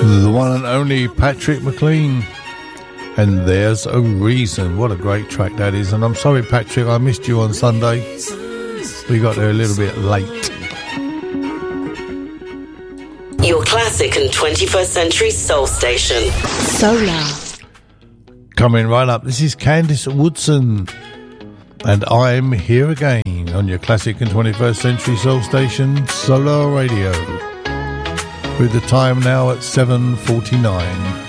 The one and only Patrick McLean. And There's a Reason. What a great track that is. And I'm sorry, Patrick, I missed you on Sunday. We got there a little bit late. Your classic and 21st century soul station. Solar. Coming right up, this is Candice Woodson. And I'm here again on your classic and 21st century soul station, Solar Radio. With the time now at 7:49.